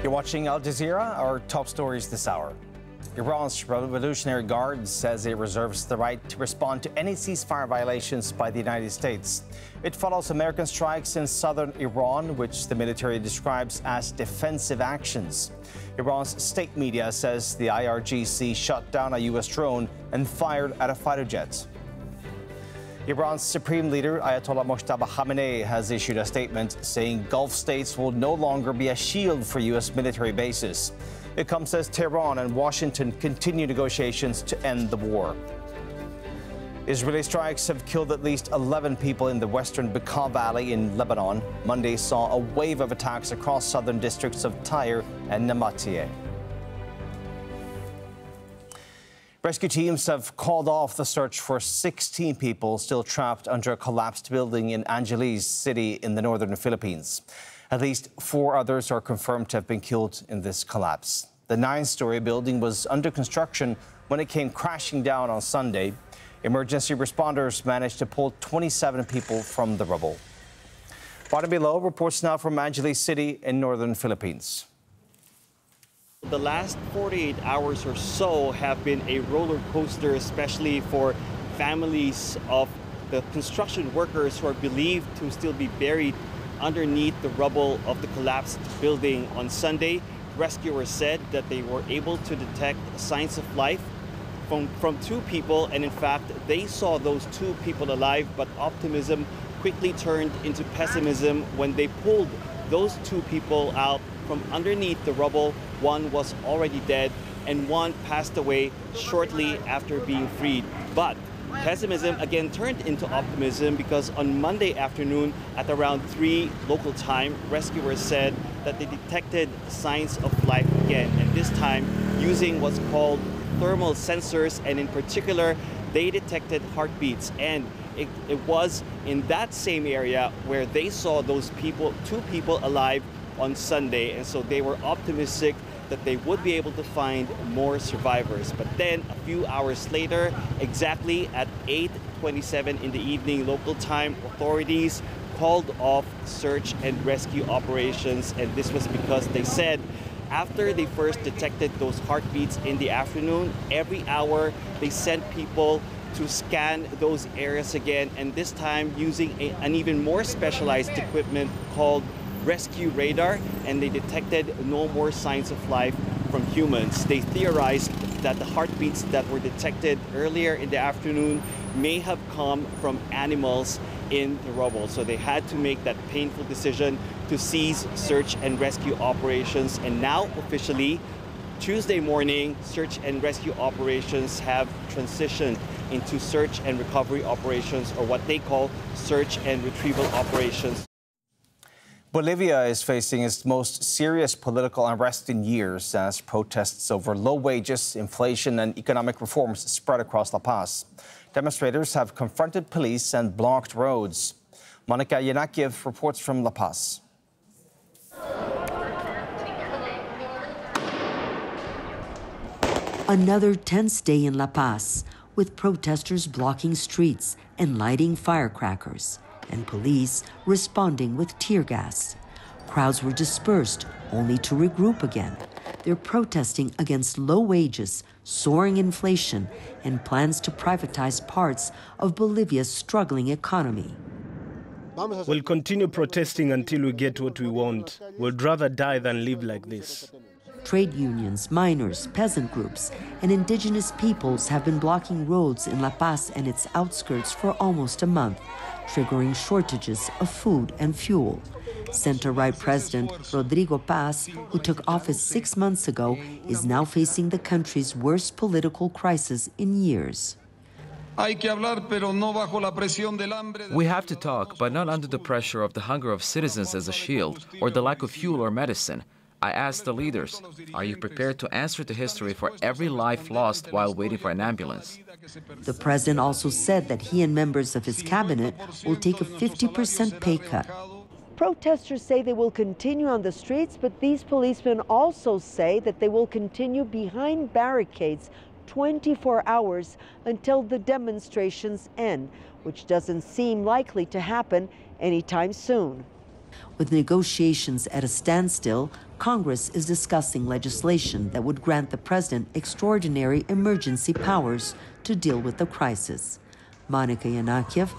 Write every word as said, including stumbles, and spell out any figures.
You're watching Al Jazeera, our top stories this hour. Iran's Revolutionary Guard says it reserves the right to respond to any ceasefire violations by the United States. It follows American strikes in southern Iran, which the military describes as defensive actions. Iran's state media says the I R G C shot down a U S drone and fired at a fighter jet. Iran's supreme leader, Ayatollah Mojtaba Khamenei, has issued a statement saying Gulf states will no longer be a shield for U S military bases. It comes as Tehran and Washington continue negotiations to end the war. Israeli strikes have killed at least eleven people in the western Bekaa Valley in Lebanon. Monday saw a wave of attacks across southern districts of Tyre and Namatiyeh. Rescue teams have called off the search for sixteen people still trapped under a collapsed building in Angeles City in the northern Philippines. At least four others are confirmed to have been killed in this collapse. The nine-story building was under construction when it came crashing down on Sunday. Emergency responders managed to pull twenty-seven people from the rubble. Bottom below reports now from Angeles City in northern Philippines. The last forty-eight hours or so have been a roller coaster, especially for families of the construction workers who are believed to still be buried underneath the rubble of the collapsed building on Sunday. Rescuers said that they were able to detect signs of life from, from two people, and in fact, they saw those two people alive, but optimism quickly turned into pessimism when they pulled those two people out from underneath the rubble. One was already dead and one passed away shortly after being freed. But pessimism again turned into optimism because on Monday afternoon at around three local time, rescuers said that they detected signs of life again, and this time using what's called thermal sensors, and in particular they detected heartbeats, and it, it was in that same area where they saw those people, two people alive on Sunday, and so they were optimistic that they would be able to find more survivors. But then a few hours later, exactly at eight twenty-seven in the evening local time, authorities called off search and rescue operations, and this was because they said after they first detected those heartbeats in the afternoon, every hour they sent people to scan those areas again, and this time using a, an even more specialized equipment called rescue radar, and they detected no more signs of life from humans. They theorized that the heartbeats that were detected earlier in the afternoon may have come from animals in the rubble. So they had to make that painful decision to cease search and rescue operations. And now officially, Tuesday morning, search and rescue operations have transitioned into search and recovery operations, or what they call search and retrieval operations. Bolivia is facing its most serious political unrest in years as protests over low wages, inflation and economic reforms spread across La Paz. Demonstrators have confronted police and blocked roads. Monica Yanakiev reports from La Paz. Another tense day in La Paz, with protesters blocking streets and lighting firecrackers, and police responding with tear gas. Crowds were dispersed, only to regroup again. They're protesting against low wages, soaring inflation, and plans to privatize parts of Bolivia's struggling economy. We'll continue protesting until we get what we want. We'd rather die than live like this. Trade unions, miners, peasant groups, and indigenous peoples have been blocking roads in La Paz and its outskirts for almost a month, triggering shortages of food and fuel. Center-right President Rodrigo Paz, who took office six months ago, is now facing the country's worst political crisis in years. We have to talk, but not under the pressure of the hunger of citizens as a shield, or the lack of fuel or medicine. I asked the leaders, are you prepared to answer to history for every life lost while waiting for an ambulance? The president also said that he and members of his cabinet will take a fifty percent pay cut. Protesters say they will continue on the streets, but these policemen also say that they will continue behind barricades twenty-four hours until the demonstrations end, which doesn't seem likely to happen anytime soon. With negotiations at a standstill, Congress is discussing legislation that would grant the president extraordinary emergency powers to deal with the crisis. Monica Yanakiev,